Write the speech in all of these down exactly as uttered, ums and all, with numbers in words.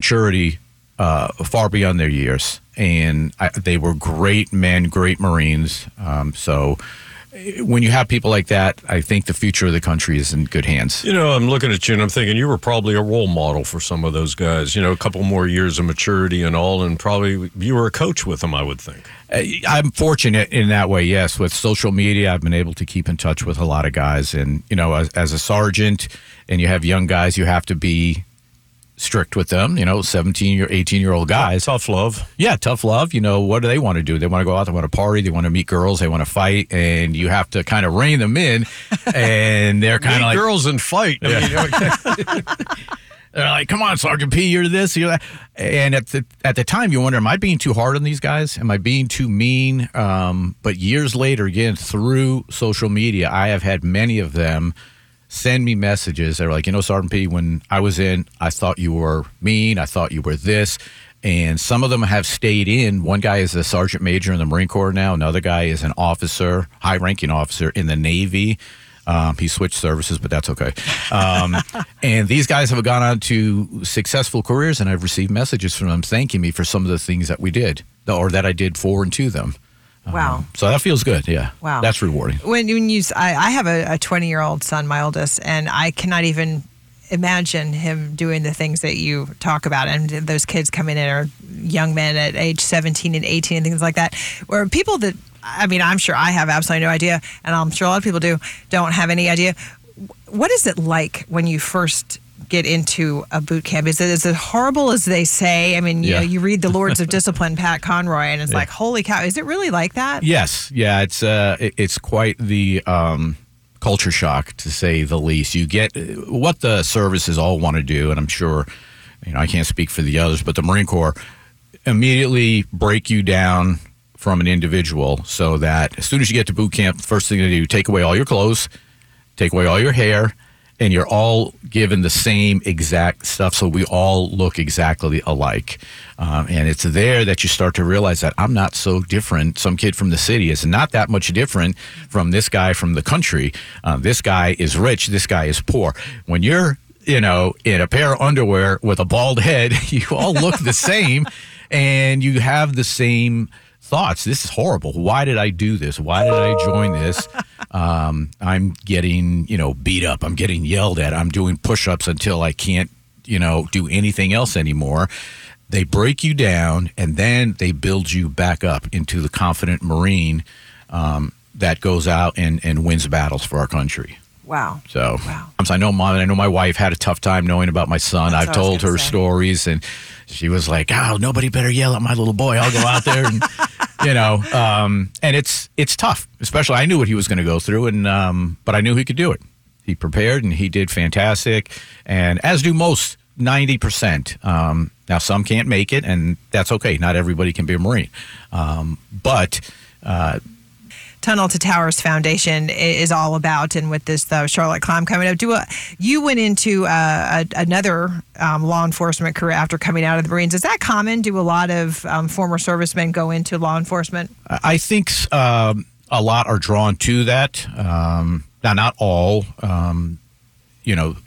maturity uh, far beyond their years. And I, they were great men, great Marines. Um, so when you have people like that, I think the future of the country is in good hands. You know, I'm looking at you and I'm thinking you were probably a role model for some of those guys. You know, a couple more years of maturity and all, and probably you were a coach with them, I would think. I'm fortunate in that way, yes. With social media, I've been able to keep in touch with a lot of guys. And, you know, as, as a sergeant and you have young guys, you have to be strict with them, you know, seventeen or eighteen year old guys. Tough love. Yeah, tough love. You know, what do they want to do? They want to go out, they want to party, they want to meet girls, they want to fight, and you have to kind of rein them in. And they're kind of like girls and fight. Yeah. I mean, they're like, come on, Sergeant P, you're this, you're that. And at the at the time, you wonder, am I being too hard on these guys? Am I being too mean? Um, but years later, again, through social media, I have had many of them send me messages that are like, you know, Sergeant P, when I was in, I thought you were mean. I thought you were this. And some of them have stayed in. One guy is a sergeant major in the Marine Corps now. Another guy is an officer, high-ranking officer in the Navy. Um, he switched services, but that's okay. Um, and these guys have gone on to successful careers, and I've received messages from them thanking me for some of the things that we did or that I did for and to them. Wow. Um, so that feels good, yeah. Wow. That's rewarding. When, when you, I, I have a twenty-year-old son, my oldest, and I cannot even imagine him doing the things that you talk about. And those kids coming in are young men at age seventeen and eighteen and things like that, where people that, I mean, I'm sure I have absolutely no idea, and I'm sure a lot of people do, don't have any idea. What is it like when you first get into a boot camp? Is it as horrible as they say? I mean, you Yeah. know, you read The Lords of Discipline, Pat Conroy, and it's Yeah. like, holy cow, is it really like that? Yes, yeah, it's uh, it, it's quite the um, culture shock, to say the least. You get what the services all want to do, and I'm sure, you know, I can't speak for the others, but the Marine Corps immediately break you down from an individual so that as soon as you get to boot camp, the first thing they do, take away all your clothes, take away all your hair, and you're all given the same exact stuff, so we all look exactly alike. Um, and it's there that you start to realize that I'm not so different. Some kid from the city is not that much different from this guy from the country. Um, this guy is rich. This guy is poor. When you're, you know, in a pair of underwear with a bald head, you all look the same, and you have the same thoughts. This is horrible. Why did I do this? Why did I join this? Um, I'm getting, you know, beat up. I'm getting yelled at. I'm doing push-ups until I can't, you know, do anything else anymore. They break you down, and then they build you back up into the confident Marine um, that goes out and, and wins battles for our country. Wow. So wow. I know mom, I know my wife had a tough time knowing about my son. That's I've told her say. stories, and she was like, "Oh, nobody better yell at my little boy. I'll go out there." And, you know, um, and it's it's tough, especially I knew what he was going to go through, and um, but I knew he could do it. He prepared, and he did fantastic, and as do most ninety percent. Um, now, some can't make it, and that's okay. Not everybody can be a Marine, um, but. Uh, Tunnel to Towers Foundation is all about, and with this the Charlotte Climb coming up, do a, you went into uh, a, another um, law enforcement career after coming out of the Marines. Is that common? Do a lot of um, former servicemen go into law enforcement? I think um, a lot are drawn to that. Um, now, not all. Um, you know,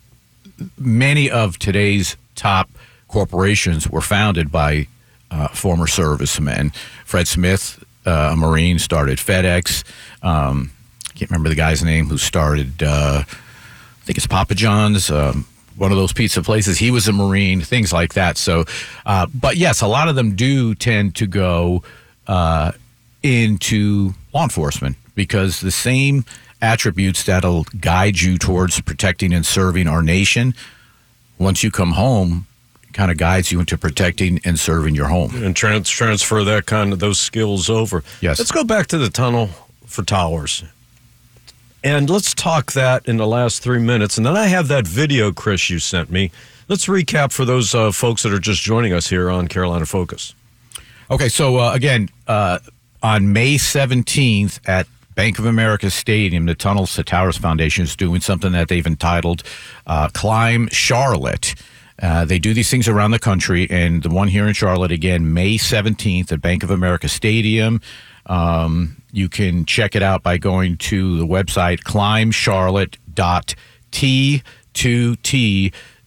many of today's top corporations were founded by uh, former servicemen. Fred Smith, Uh, a Marine, started FedEx. Um, I can't remember the guy's name who started, uh, I think it's Papa John's, um, one of those pizza places. He was a Marine, things like that. So, uh, but yes, a lot of them do tend to go uh, into law enforcement because the same attributes that'll guide you towards protecting and serving our nation, once you come home, kind of guides you into protecting and serving your home. And trans- transfer that kind of those skills over. Yes. Let's go back to the Tunnel for Towers. And let's talk that in the last three minutes. And then I have that video, Chris, you sent me. Let's recap for those uh, folks that are just joining us here on Carolina Focus. Okay, so uh, again, uh, on May seventeenth at Bank of America Stadium, the Tunnels to Towers Foundation is doing something that they've entitled uh, Climb Charlotte. Uh, they do these things around the country, and the one here in Charlotte, again, May seventeenth at Bank of America Stadium. Um, you can check it out by going to the website climb charlotte dot t two t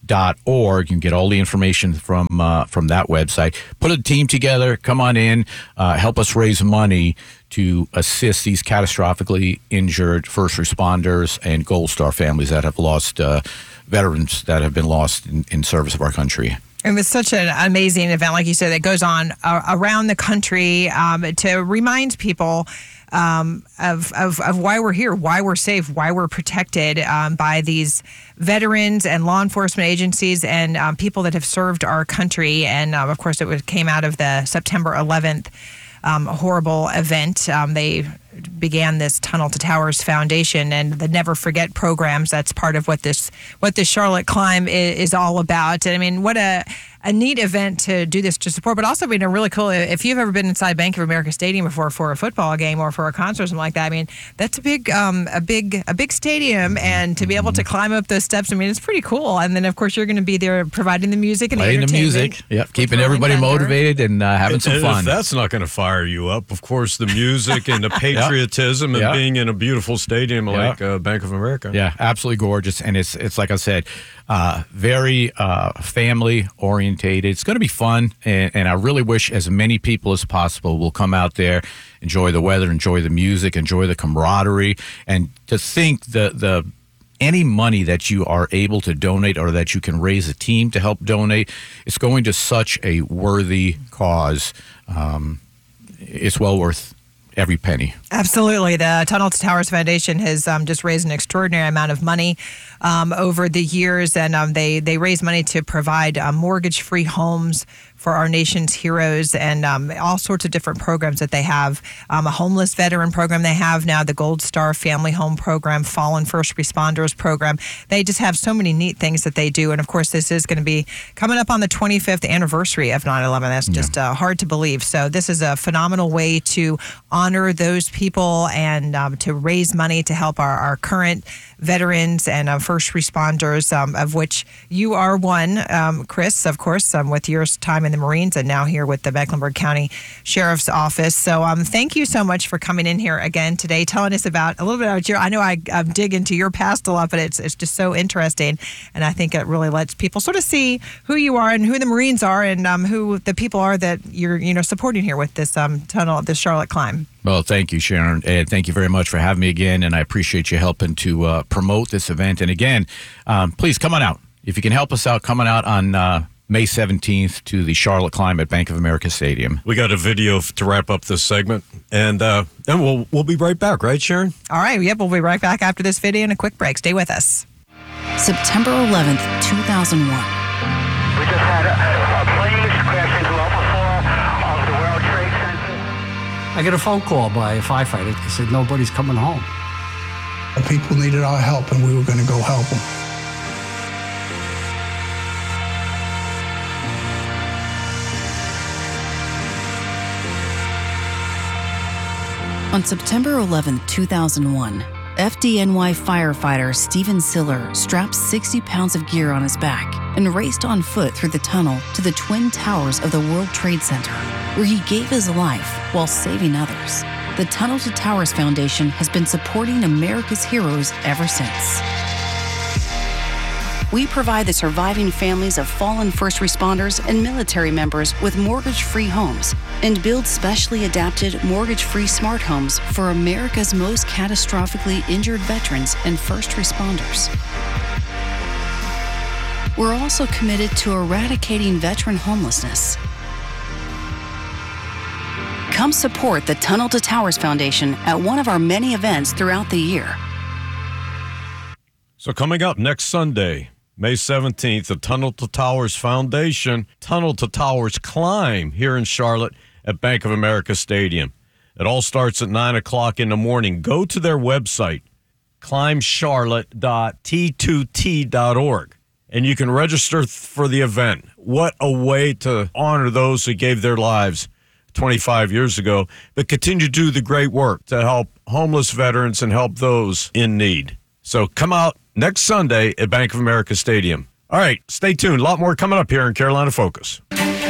dot org. You can get all the information from uh, from that website. Put a team together. Come on in. Uh, help us raise money to assist these catastrophically injured first responders and Gold Star families that have lost uh, veterans that have been lost in, in service of our country. It was such an amazing event, like you said, that goes on uh, around the country um, to remind people um, of, of of why we're here, why we're safe, why we're protected um, by these veterans and law enforcement agencies and um, people that have served our country. And uh, of course, it was, came out of the September eleventh um, horrible event. Um, they began this Tunnel to Towers Foundation and the Never Forget programs. That's part of what this what this Charlotte Climb is, is all about. And I mean, what a a neat event to do this to support, but also being a really cool. If you've ever been inside Bank of America Stadium before for a football game or for a concert or something like that, I mean, that's a big, um, a big, a big stadium, and to be able to climb up those steps, I mean, it's pretty cool. And then of course you're going to be there providing the music and playing the the music, yep, keeping everybody thunder. motivated and uh, having some And fun. if that's not going to fire you up, of course, the music and the patriotism and Yeah. being in a beautiful stadium Yeah. like uh, Bank of America. Yeah, absolutely gorgeous, and it's it's like I said, uh, very uh, family orientated. It's going to be fun, and, and I really wish as many people as possible will come out there, enjoy the weather, enjoy the music, enjoy the camaraderie, and to think the the any money that you are able to donate or that you can raise a team to help donate, it's going to such a worthy cause. Um, it's well worth every penny. Absolutely. The Tunnel to Towers Foundation has um, just raised an extraordinary amount of money um, over the years, and um, they, they raise money to provide uh, mortgage-free homes for our nation's heroes and um, all sorts of different programs that they have. Um, a homeless veteran program they have now, the Gold Star Family Home Program, Fallen First Responders Program. They just have so many neat things that they do. And of course, this is going to be coming up on the twenty-fifth anniversary of nine eleven. That's just yeah. uh, hard to believe. So this is a phenomenal way to honor those people and um, to raise money to help our, our current veterans and uh, first responders, um, of which you are one, um, Chris, of course, um, with your time in the Marines and now here with the Mecklenburg County Sheriff's Office. So um, thank you so much for coming in here again today, telling us about a little bit about your, I know I um, dig into your past a lot, but it's it's just so interesting. And I think it really lets people sort of see who you are and who the Marines are and um, who the people are that you're, you know, supporting here with this um, tunnel, this Charlotte Climb. Well, thank you, Sharon, and thank you very much for having me again, and I appreciate you helping to uh, promote this event. And again, um, please come on out. If you can help us out, coming out on uh, May seventeenth to the Charlotte Climb at Bank of America Stadium. We got a video to wrap up this segment, and uh, then we'll we'll be right back, right, Sharon? All right, yep, we'll be right back after this video and a quick break. Stay with us. September eleventh, two thousand one. We just had a, a plane crash into level four of the World Trade Center. I get a phone call by a firefighter. He said, nobody's coming home. The people needed our help, and we were going to go help them. On September eleventh, two thousand one, F D N Y firefighter Stephen Siller strapped sixty pounds of gear on his back and raced on foot through the tunnel to the Twin Towers of the World Trade Center, where he gave his life while saving others. The Tunnel to Towers Foundation has been supporting America's heroes ever since. We provide the surviving families of fallen first responders and military members with mortgage-free homes and build specially adapted mortgage-free smart homes for America's most catastrophically injured veterans and first responders. We're also committed to eradicating veteran homelessness. Come support the Tunnel to Towers Foundation at one of our many events throughout the year. So coming up next Sunday, May seventeenth, the Tunnel to Towers Foundation, Tunnel to Towers Climb here in Charlotte at Bank of America Stadium. It all starts at nine o'clock in the morning. Go to their website, climb charlotte dot t two t dot org, and you can register for the event. What a way to honor those who gave their lives twenty-five years ago, but continue to do the great work to help homeless veterans and help those in need. So come out next Sunday at Bank of America Stadium. All right, stay tuned. A lot more coming up here in Carolina Focus.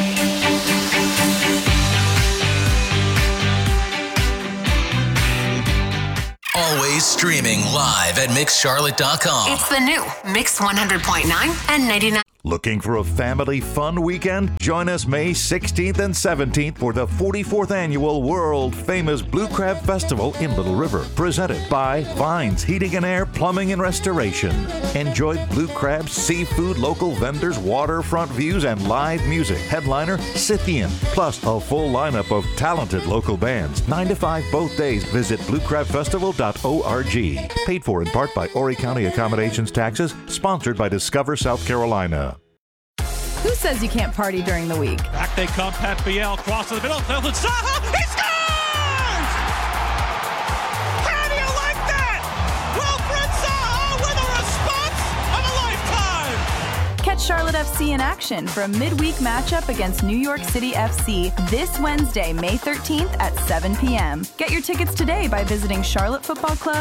Always streaming live at mix charlotte dot com. It's the new Mix one hundred point nine and ninety-nine. Looking for a family fun weekend? Join us May sixteenth and seventeenth for the forty-fourth Annual World Famous Blue Crab Festival in Little River. Presented by Vines Heating and Air Plumbing and Restoration. Enjoy blue crab, seafood, local vendors, waterfront views, and live music. Headliner Scythian, plus a full lineup of talented local bands. nine to five both days. Visit blue crab festival dot org. Paid for in part by Horry County Accommodations Taxes. Sponsored by Discover South Carolina. Who says you can't party during the week? Back they come, Pat Biel, cross to the middle, Felton Saha, he scores! How do you like that? Wilfred Saha with a response of a lifetime! Catch Charlotte F C in action for a midweek matchup against New York City F C this Wednesday, May thirteenth at seven p.m. Get your tickets today by visiting Charlotte Football Club.